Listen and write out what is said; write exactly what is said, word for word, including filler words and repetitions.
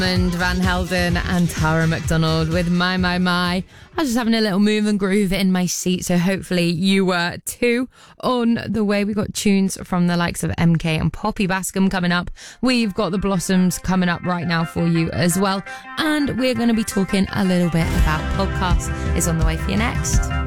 And Van Helden and Tara McDonald with My My My. I was just having a little move and groove in my seat, so hopefully you were too. On the way, we got tunes from the likes of M K and Poppy Bascom coming up. We've got the Blossoms coming up right now for you as well, and we're going to be talking a little bit about podcasts. It's on the way for you next.